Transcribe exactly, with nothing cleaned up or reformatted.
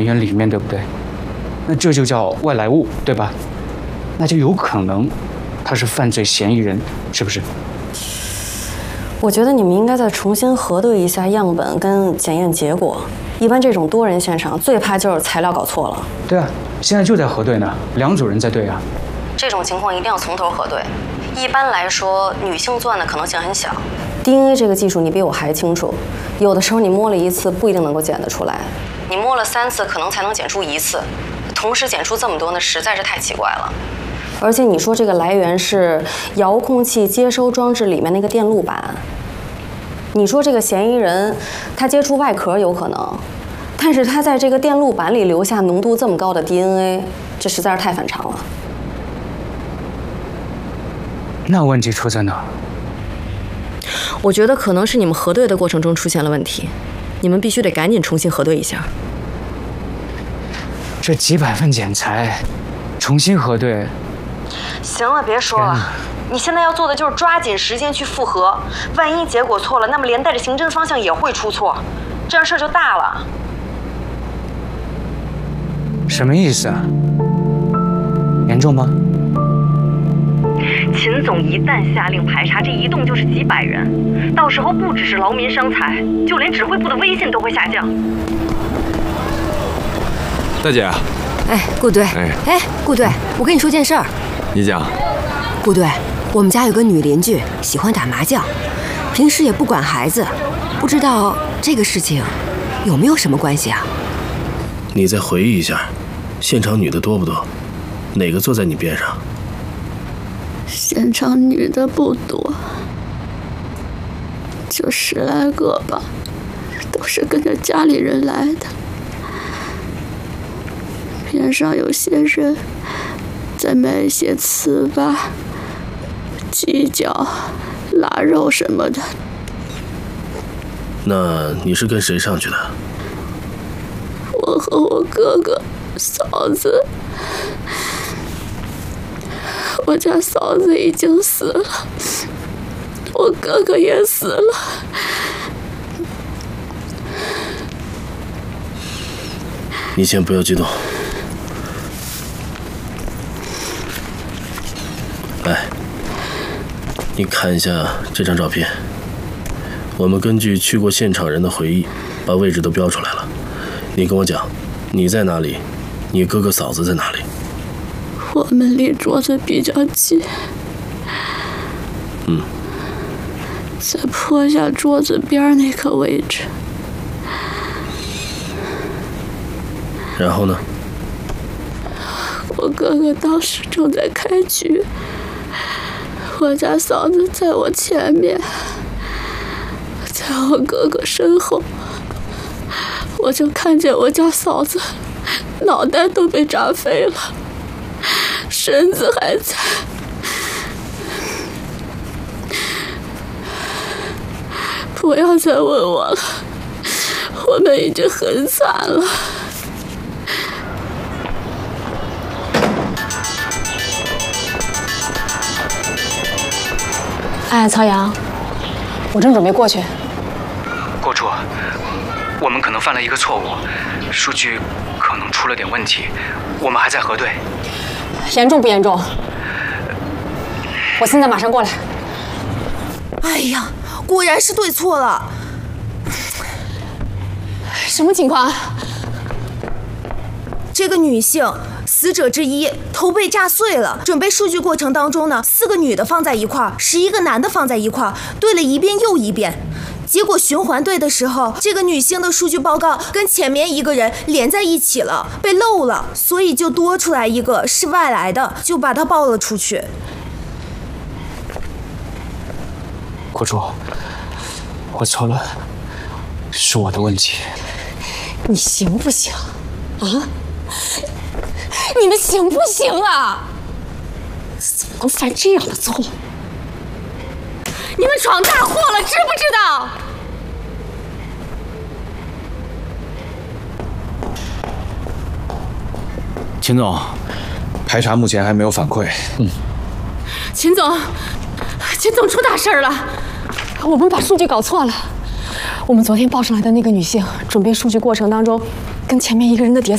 园里面，对不对？那这就叫外来物，对吧？那就有可能他是犯罪嫌疑人，是不是？ 我觉得你们应该再重新核对一下样本跟检验结果。一般这种多人现场最怕就是材料搞错了。 对啊，现在就在核对呢，两组人在对啊。 这种情况一定要从头核对。一般来说，女性作案的可能性很小。D N A 这个技术你比我还清楚，有的时候你摸了一次不一定能够检得出来，你摸了三次可能才能检出一次，同时检出这么多呢，实在是太奇怪了。而且你说这个来源是遥控器接收装置里面那个电路板，你说这个嫌疑人他接触外壳有可能，但是他在这个电路板里留下浓度这么高的 D N A， 这实在是太反常了。 那问题出在哪？ 我觉得可能是你们核对的过程中出现了问题，你们必须得赶紧重新核对一下。 这几百份检材，重新核对。 行了，别说了，你现在要做的就是抓紧时间去复核，万一结果错了，那么连带着刑侦方向也会出错，这样事儿就大了。 什么意思啊？严重吗？ 秦总一旦下令排查，这一动就是几百人，到时候不只是劳民伤财，就连指挥部的威信都会下降。 大姐， 哎，顾队，哎哎，顾队，我跟你说件事儿。 你讲。 顾队，我们家有个女邻居喜欢打麻将，平时也不管孩子，不知道这个事情有没有什么关系啊？ 你再回忆一下，现场女的多不多？哪个坐在你边上？ 现场女的不多，就十来个吧，都是跟着家里人来的。边上有些人在卖一些糍粑、鸡脚、腊肉什么的。 那你是跟谁上去的？ 我和我哥哥、嫂子。我家嫂子已经死了，我哥哥也死了。 你先不要激动。来，你看一下这张照片。我们根据去过现场人的回忆，把位置都标出来了。你跟我讲，你在哪里？你哥哥嫂子在哪里？ 我们离桌子比较近， 嗯， 在坡下桌子边那个位置。 然后呢？ 我哥哥当时正在开局，我家嫂子在我前面，在我哥哥身后，我就看见我家嫂子脑袋都被炸飞了。身子还在，不要再问我了，我们已经很惨了。 哎，曹阳，我正准备过去。 郭处，我们可能犯了一个错误，数据可能出了点问题，我们还在核对。 严重不严重？我现在马上过来。 哎呀，果然是对错了。 什么情况？ 这个女性死者之一头被炸碎了，准备数据过程当中呢，四个女的放在一块儿，十一个男的放在一块儿，对了一遍又一遍。结果循环对的时候，这个女性的数据报告跟前面一个人连在一起了，被漏了，所以就多出来一个是外来的，就把它报了出去。 郭处，我错了，是我的问题。 你行不行啊？你们行不行啊？怎么能犯这样的错误？你们闯大祸了，知不知道？ 秦总，排查目前还没有反馈。嗯。 秦总，秦总出大事了！我们把数据搞错了。我们昨天报上来的那个女性，准备数据过程当中，跟前面一个人的碟